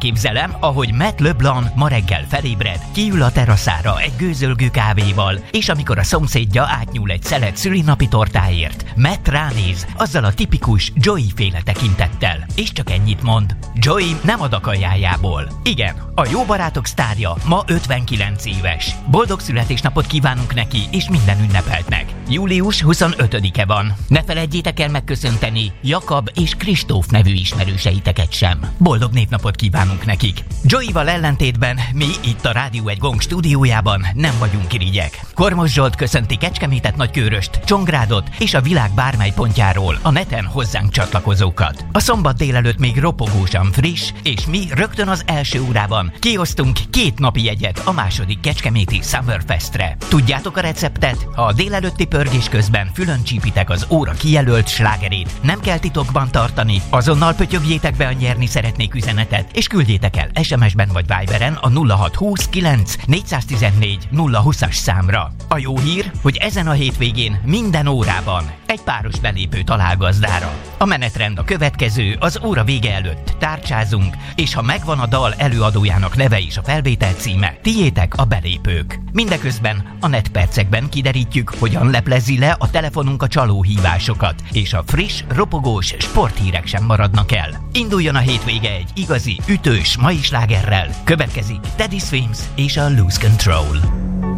Elképzelem, ahogy Matt LeBlanc ma reggel felébred, kiül a teraszára egy gőzölgő kávéval, és amikor a szomszédja átnyúl egy szelet szülinapi tortáért, Matt ránéz azzal a tipikus Joey-féle tekintettel, és csak ennyit mond. Joey nem ad a kajájából. Igen, a Jó Barátok sztárja ma 59 éves. Boldog születésnapot kívánunk neki, és minden ünnepeltnek. Július 25-e van. Ne felejtjétek el megköszönteni Jakab és Kristóf nevű ismerőseiteket sem. Boldog névnapot kívánunk nekik. Joey-val ellentétben mi itt a Rádió 1 Gong stúdiójában nem vagyunk irigyek. Kormos Zsolt köszönti Kecskemétet, Nagykőröst, Csongrádot és a világ bármely pontjáról a neten hozzánk csatlakozókat. A szombat délelőtt még ropogósan friss, és mi rögtön az első órában kiosztunk 2 napi jegyet a második kecskeméti Summerfestre. Tudjátok a receptet? Ha a délelőtti pörgés közben fülön csípitek az óra kijelölt slágerét, nem kell titokban tartani, azonnal pötyögjétek be a nyerni szeretnék üzenetet, és küldjétek el SMS-ben vagy Viberen a 0620 9 414 020-as számra. A jó hír, hogy ezen a hétvégén minden órában egy páros belépő talál gazdára. A menetrend a következő, az óra vége előtt tárcsázunk, és ha megvan a dal előadójának neve és a felvétel címe, tiétek a belépők. Mindeközben a netpercekben kiderítjük, hogyan leplezi le a telefonunk a csalóhívásokat, és a friss, ropogós sporthírek sem maradnak el. Induljon a hétvége egy igazi, ütős mai slágerrel. Következik Teddy Swims és a Lose Control.